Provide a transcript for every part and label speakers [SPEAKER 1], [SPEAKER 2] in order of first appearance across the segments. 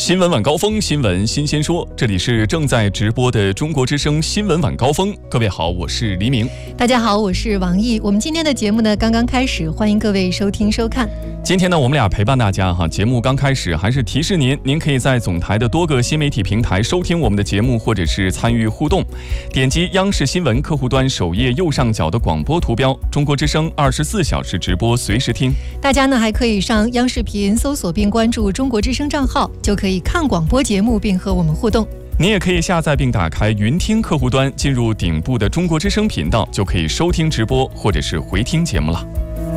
[SPEAKER 1] 新闻晚高峰，新闻新鲜说，这里是正在直播的中国之声新闻晚高峰。各位好，我是黎明。
[SPEAKER 2] 大家好，我是王毅。我们今天的节目呢刚刚开始，欢迎各位收听收看。
[SPEAKER 1] 今天呢，我们俩陪伴大家哈。节目刚开始，还是提示您可以在总台的多个新媒体平台收听我们的节目，或者是参与互动。点击央视新闻客户端首页右上角的广播图标，中国之声24小时直播，随时听。
[SPEAKER 2] 大家呢还可以上央视频搜索并关注中国之声账号，就可以看广播节目并和我们互动。
[SPEAKER 1] 您也可以下载并打开云听客户端，进入顶部的中国之声频道，就可以收听直播或者是回听节目了。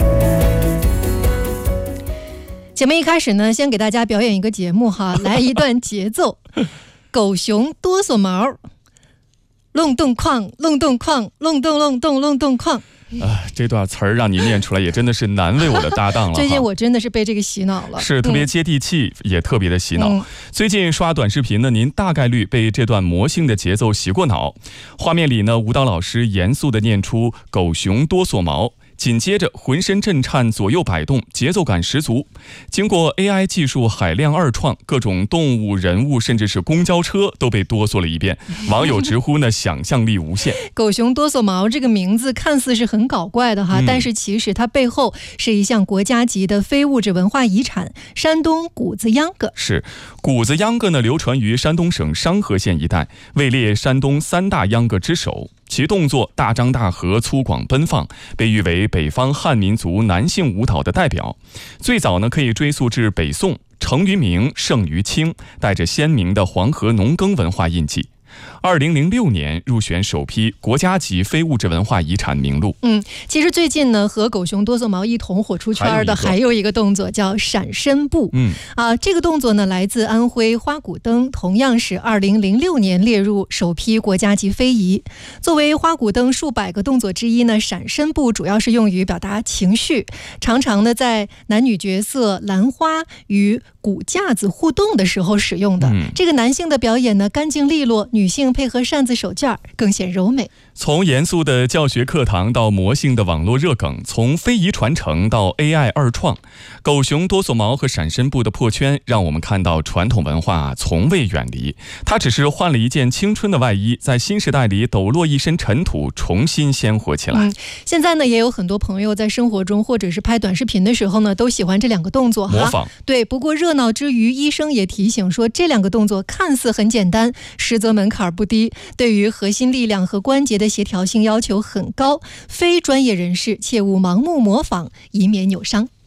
[SPEAKER 2] 节目一开始呢，先给大家表演一个节目哈，来一段节奏。狗熊哆嗦毛，隆咚哐，隆咚哐，隆咚隆咚隆咚哐。
[SPEAKER 1] 这段词儿让你念出来也真的是难为我的搭档了。
[SPEAKER 2] 最近我真的是被这个洗脑了，
[SPEAKER 1] 是特别接地气，也特别的洗脑。最近刷短视频呢，您大概率被这段魔性的节奏洗过脑。画面里呢，舞蹈老师严肃地念出狗熊哆嗦毛，紧接着浑身震颤，左右摆动，节奏感十足。经过 AI 技术海量二创，各种动物、人物，甚至是公交车都被哆嗦了一遍。网友直呼呢，想象力无限。
[SPEAKER 2] 狗熊哆嗦毛这个名字看似是很搞怪的哈，但是其实它背后是一项国家级的非物质文化遗产——山东谷子秧歌。
[SPEAKER 1] 是谷子秧歌呢，流传于山东省商河县一带，位列山东3大秧歌之首。其动作大张大合、粗犷奔放，被誉为北方汉民族男性舞蹈的代表。最早呢，可以追溯至北宋，成于明，盛于清，带着鲜明的黄河农耕文化印记。2006年入选首批国家级非物质文化遗产名录。
[SPEAKER 2] 其实最近呢，和狗熊哆嗦毛一同火出圈的还有一个动作叫闪身步。这个动作呢来自安徽花鼓灯，同样是2006年列入首批国家级非遗。作为花鼓灯数百个动作之一呢，闪身步主要是用于表达情绪，常常呢在男女角色兰花与鼓架子互动的时候使用的。这个男性的表演呢干净利落，女性配合扇子手绢更显柔美。
[SPEAKER 1] 从严肃的教学课堂到魔性的网络热梗，从非遗传承到 AI 二创，狗熊哆嗦毛和闪身步的破圈，让我们看到传统文化从未远离，它只是换了一件青春的外衣，在新时代里抖落一身尘土，重新鲜活起来。
[SPEAKER 2] 现在呢，也有很多朋友在生活中或者是拍短视频的时候呢，都喜欢这两个动作
[SPEAKER 1] 模仿。
[SPEAKER 2] 对，不过热闹之余，医生也提醒说，这两个动作看似很简单，实则门槛不低，对于核心力量和关节的协调性要求很高，非专业人士切勿盲目模仿，以免扭伤。